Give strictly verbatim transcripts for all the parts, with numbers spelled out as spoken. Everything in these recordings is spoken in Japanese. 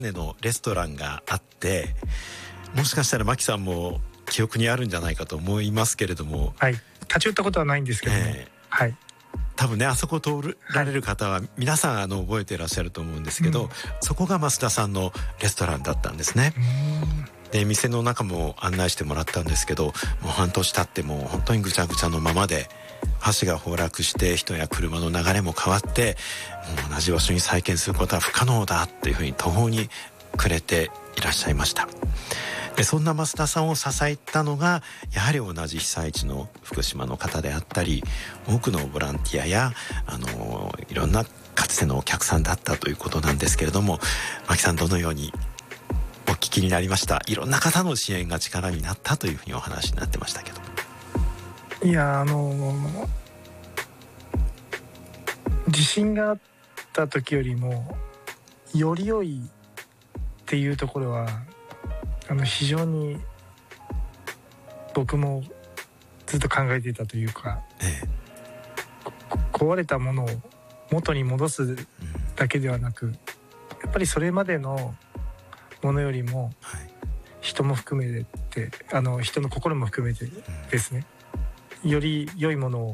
のレストランがあって、もしかしたら牧さんも記憶にあるんじゃないかと思いますけれども、 はい、立ち寄ったことはないんですけども、えー、はい、 多分ねあそこ通られる方は皆さんあの覚えていらっしゃると思うんですけど、うん、そこが増田さんのレストランだったんですね。で店の中も案内してもらったんですけど、もう半年経っても本当にぐちゃぐちゃのままで、橋が崩落して人や車の流れも変わって、もう同じ場所に再建することは不可能だっていうふうに途方に暮れていらっしゃいました。でそんな増田さんを支えたのがやはり同じ被災地の福島の方であったり、多くのボランティアやあのいろんなかつてのお客さんだったということなんですけれども、牧さんどのようにお聞きになりました？いろんな方の支援が力になったというふうにお話になってましたけど。 いやあの地震があった時よりもより良いっていうところはあの非常に僕もずっと考えていたというか、ええ、壊れたものを元に戻すだけではなく、やっぱりそれまでのものよりも人も含めて、あの人の心も含めてですね、より良いものを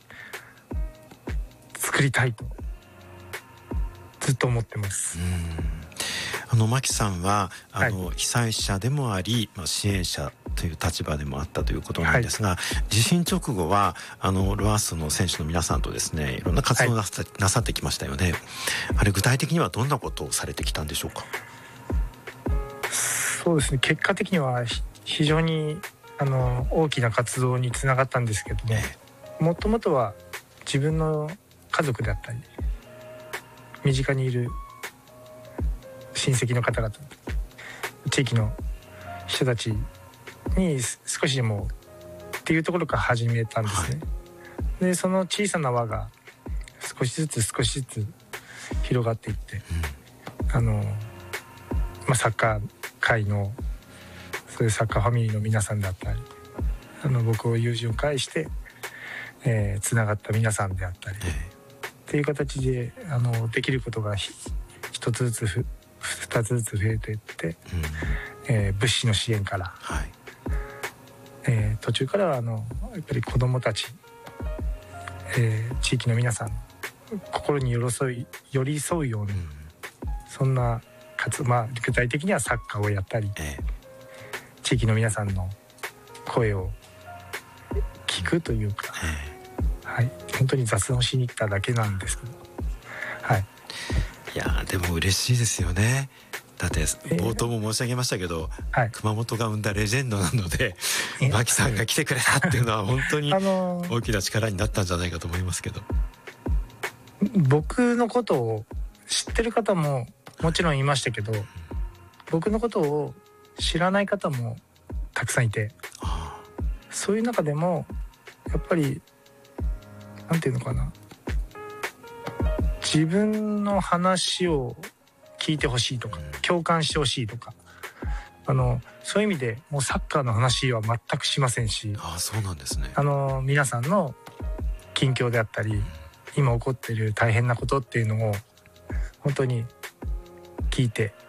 作りたいとずっと思ってます。 うん、あの牧さんはあの、はい、被災者でもあり、まあ、支援者という立場でもあったということなんですが、はい、地震直後はあのロアッソの選手の皆さんとですね、いろんな活動をなさ、はい、なさってきましたよね。あれ具体的にはどんなことをされてきたんでしょうか？ そうですね、結果的には非常にあの大きな活動につながったんですけども、もともとは自分の家族であったり身近にいる親戚の方々、地域の人たちに少しでもっていうところから始めたんですね、はい、でその小さな輪が少しずつ少しずつ広がっていって、うん、あの、まあ、サッカー界のそういうサッカーファミリーの皆さんだったり、あの僕を友人を介してえー、つながった皆さんであったり、えー、っていう形であのできることが一つずつふ二つずつ増えていって、うん、えー、物資の支援から、はい、えー、途中からはあのやっぱり子どもたち、えー、地域の皆さん心に寄り添い寄り添うような、うん、そんな活、まあ、具体的にはサッカーをやったり、えー、地域の皆さんの声を聞くというか、えーはい、本当に雑談をしに行っただけなんですけど、はい、 いやでも嬉しいですよね。だって冒頭も申し上げましたけど、えーはい、熊本が生んだレジェンドなので牧さんが来てくれたっていうのは本当に大きな力になったんじゃないかと思いますけど、 僕のことを知ってる方ももちろんいましたけど、僕のことを知らない方もたくさんいて、そういう中でもやっぱりなんていうのかな、自分の話を聞いてほしいとか共感してほしいとか、あのそういう意味でもうサッカーの話は全くしませんし、 ああそうなんですね。 あの皆さんの近況であったり今起こっている大変なことっていうのを本当に聞いて、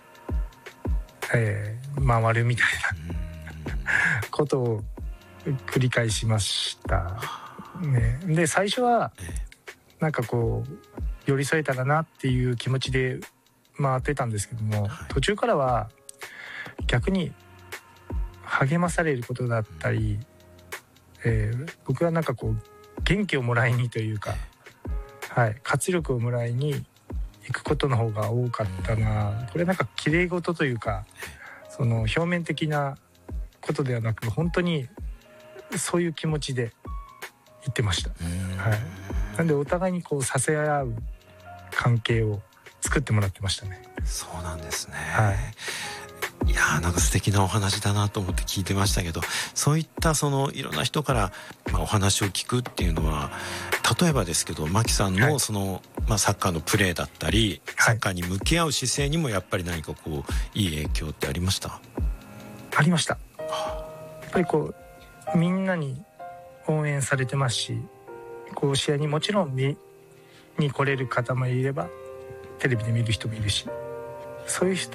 えー、回るみたいなことを繰り返しました、ね、で最初はなんかこう寄り添えたらなっていう気持ちで回ってたんですけども、途中からは逆に励まされることだったり、えー、僕はなんかこう元気をもらいにというか、はい、活力をもらいに行くことの方が多かったな。これなんか綺麗事というかその表面的なことではなく本当にそういう気持ちで言ってました、はい、なんでお互いにこう支え合う関係を作ってもらってましたね。 そうなんですね、はい、いやーなんか素敵なお話だなと思って聞いてましたけど、そういったそのいろんな人から、まあ、お話を聞くっていうのは例えばですけど牧さんのその、はい、まあ、サッカーのプレーだったりサッカーに向き合う姿勢にもやっぱり何かこういい影響ってありました？ ありました。やっぱりこうみんなに応援されてますし、こう試合にもちろん見に来れる方もいればテレビで見る人もいるし、 そういう人